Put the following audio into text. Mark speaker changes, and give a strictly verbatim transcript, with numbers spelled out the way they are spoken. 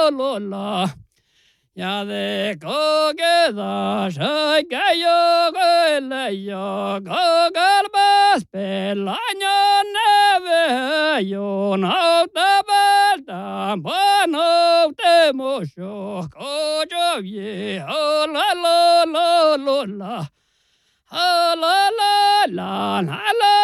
Speaker 1: lo la. Ya de coqueda se cayó el yo cogalbas pelaño neve yo no te basta bueno te mocho cojo viejo la la la la la la la la la